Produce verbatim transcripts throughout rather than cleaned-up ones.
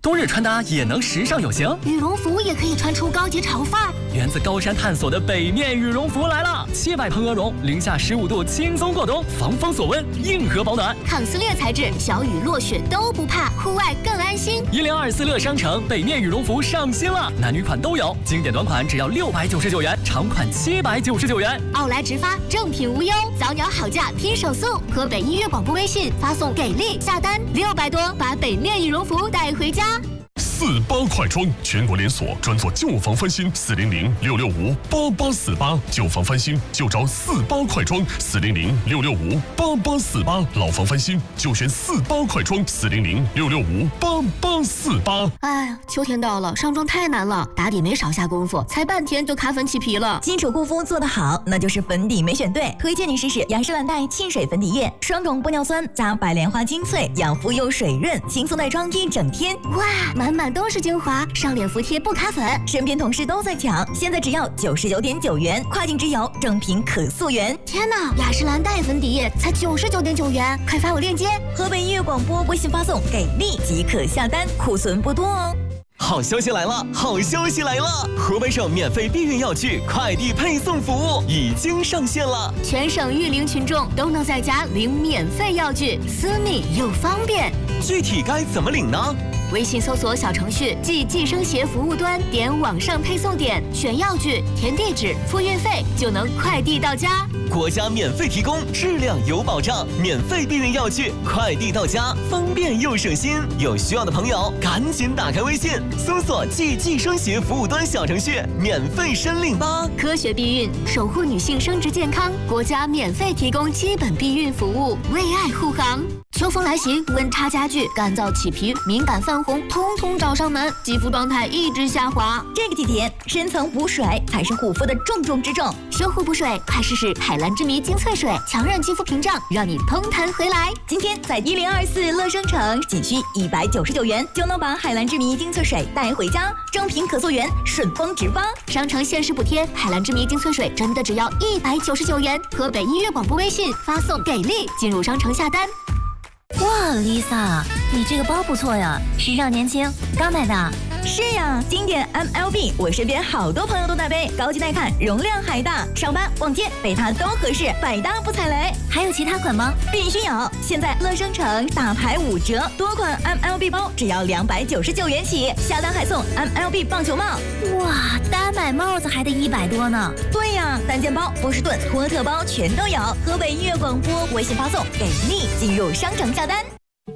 冬日穿搭也能时尚有型， 羽绒服也可以穿出高级潮范儿。 源自高山探索的北面羽绒服来了，七百蓬鹅绒，零下十五度轻松过冬，防风锁温，硬核保暖， 抗撕裂材质，小雨落雪都不怕，户外更安心。 一零二四乐商城北面羽绒服上新了，男女款都有，经典短款只要六百九十九元，长款七百九十九元。 奥莱直发，正品无忧，早鸟好价拼手速。河北音乐广播微信发送给力下单六百多，把北面羽绒服带回家。 四八快装，全国连锁，专做旧房翻新，四零零六六五八八四八，旧房翻新就找四八快装，四零零六六五八八四八，老房翻新就选四八快装，四零零六六五八八四八。 哎，秋天到了，上妆太难了，打底没少下功夫，才半天就卡粉起皮了。 基础护肤做得好，那就是粉底没选对，推荐你试试雅诗兰黛沁水粉底液，双种玻尿酸加白莲花精粹，养肤又水润，轻松带妆一整天。 哇，满满都是精华，上脸服帖不卡粉， 身边同事都在抢，现在只要九十九点九元，跨境直邮，正品可溯源。 天哪，雅诗兰黛粉底液才九十九点九元，快发我链接。 河北音乐广播微信发送给力即可下单，库存不多哦。 好消息来了！好消息来了！河北省免费避孕药具快递配送服务已经上线了， 全省育龄群众都能在家领免费药具，私密又方便。 具体该怎么领呢？ 微信搜索小程序即计生协服务端，点网上配送点，选药具，填地址，付运费，就能快递到家。 国家免费提供，质量有保障，免费避孕药具快递到家，方便又省心。有需要的朋友赶紧打开微信，搜索即计生协服务端小程序，免费申领吧。 科学避孕，守护女性生殖健康，国家免费提供基本避孕服务，为爱护航。秋风来袭，温差加剧，干燥起皮、敏感泛红，通通找上门，肌肤状态一直下滑。 这个季节，深层补水才是护肤的重中之重。 修护补水，快试试海蓝之谜精粹水，强韧肌肤屏障，让你嘭弹回来。 今天在一零二四乐商城，仅需一百九十九元就能把海蓝之谜精粹水带回家，正品可溯源，顺丰直发。 商城限时补贴，海蓝之谜精粹水真的只要一百九十九元。河北音乐广播微信发送给力，进入商城下单。 哇 ，Lisa， 你这个包不错呀，时尚年轻，刚买的。 是呀，经典 M L B， 我身边好多朋友都在背，高级耐看，容量还大，上班逛街背它都合适，百搭不踩雷。 还有其他款吗？ 必须有！现在乐商城大牌五折，多款 M L B 包只要两百九十九元起，下单还送 M L B 棒球帽。 哇，单买帽子还得一百多呢。 对呀，单肩包、波士顿、托特包全都有。河北音乐广播微信发送给力，进入商城下单。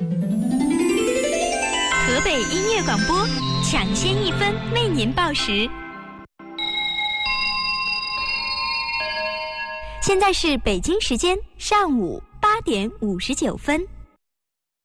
河北音乐广播，抢先一分为您报时。现在是北京时间上午八点五十九分。